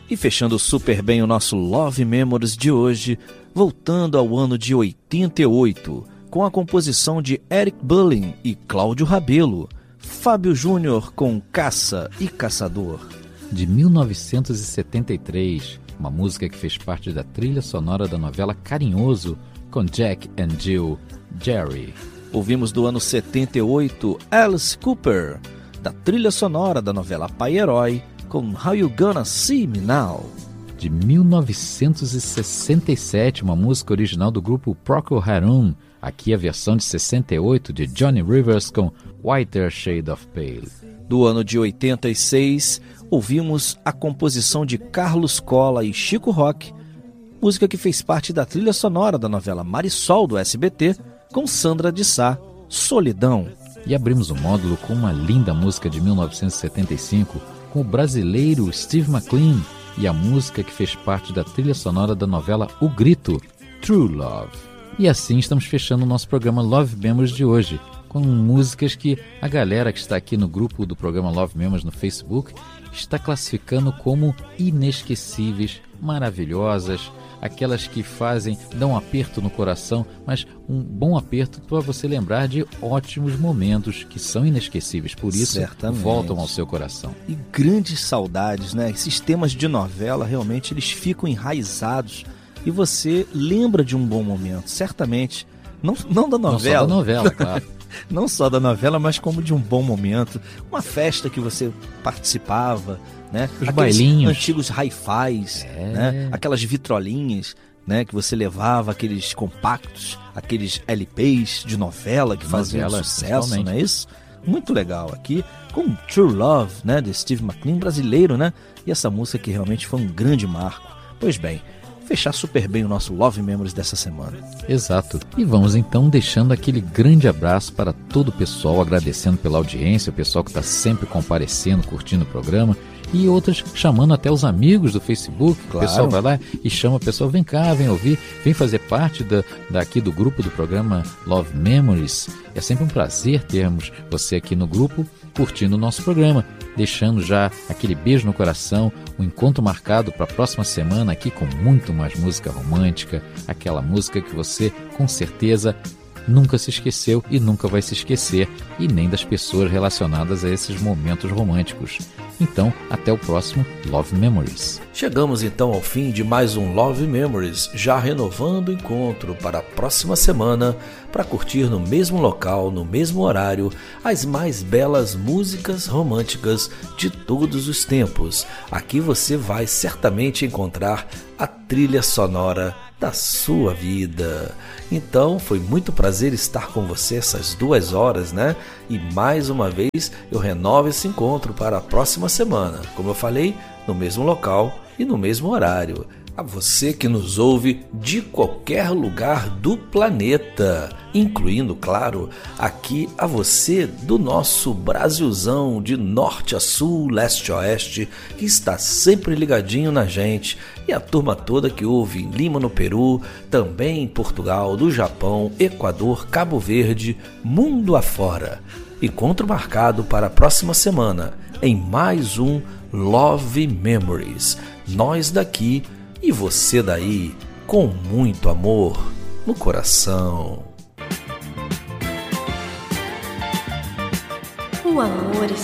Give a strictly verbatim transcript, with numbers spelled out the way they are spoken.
E fechando super bem o nosso Love Memories de hoje, voltando ao ano de oitenta e oito, com a composição de Eric Bullin e Cláudio Rabelo, Fábio Júnior com Caça e Caçador. De mil novecentos e setenta e três, uma música que fez parte da trilha sonora da novela Carinhoso, com Jack and Jill, Jerry. Ouvimos do ano setenta e oito, Alice Cooper, da trilha sonora da novela Pai Herói, com How You Gonna See Me Now. De mil novecentos e sessenta e sete, uma música original do grupo Procol Harum, aqui a versão de sessenta e oito de Johnny Rivers com Whiter Shade of Pale. Do ano de oitenta e seis, ouvimos a composição de Carlos Cola e Chico Rock, música que fez parte da trilha sonora da novela Marisol do S B T, com Sandra de Sá, Solidão. E abrimos o módulo com uma linda música de mil novecentos e setenta e cinco, com o brasileiro Steve McQueen, e a música que fez parte da trilha sonora da novela O Grito, True Love. E assim estamos fechando o nosso programa Love Memories de hoje, com músicas que a galera que está aqui no grupo do programa Love Memories no Facebook está classificando como inesquecíveis, maravilhosas, aquelas que fazem, dão um aperto no coração, mas um bom aperto para você lembrar de ótimos momentos que são inesquecíveis, por isso Certamente. voltam ao seu coração. E grandes saudades, né? Esses temas de novela, realmente, eles ficam enraizados e você lembra de um bom momento, certamente. Não, não da novela. Não só da novela, claro. Não só da novela, mas como de um bom momento. Uma festa que você participava, né? Os Aqueles bailinhos. Antigos hi-fis, é. né? Aquelas vitrolinhas, né? Que você levava, aqueles compactos, aqueles L Ps de novela que de faziam novela, sucesso, não é isso? Muito legal aqui, com True Love, né? De Steve McQueen, brasileiro, né? E essa música que realmente foi um grande marco. Pois bem, fechar super bem o nosso Love Memories dessa semana. Exato. E vamos então deixando aquele grande abraço para todo o pessoal, agradecendo pela audiência, o pessoal que está sempre comparecendo, curtindo o programa, e outras chamando até os amigos do Facebook. Claro. O pessoal vai lá e chama a pessoa, vem cá, vem ouvir, vem fazer parte da, daqui do grupo do programa Love Memories. É sempre um prazer termos você aqui no grupo curtindo o nosso programa, deixando já aquele beijo no coração, um encontro marcado para a próxima semana aqui com muito mais música romântica, aquela música que você com certeza nunca se esqueceu e nunca vai se esquecer, e nem das pessoas relacionadas a esses momentos românticos. Então, até o próximo Love Memories. Chegamos então ao fim de mais um Love Memories, já renovando o encontro para a próxima semana, para curtir no mesmo local, no mesmo horário, as mais belas músicas românticas de todos os tempos. Aqui você vai certamente encontrar a trilha sonora da sua vida. Então foi muito prazer estar com você essas duas horas, né? E mais uma vez eu renovo esse encontro para a próxima semana, como eu falei, no mesmo local e no mesmo horário. A você que nos ouve de qualquer lugar do planeta, incluindo, claro, aqui a você do nosso Brasilzão de norte a sul, leste a oeste, que está sempre ligadinho na gente, e a turma toda que ouve em Lima, no Peru, também em Portugal, do Japão, Equador, Cabo Verde, mundo afora. Encontro marcado para a próxima semana em mais um Love Memories. Nós daqui e você daí, com muito amor no coração. O amor está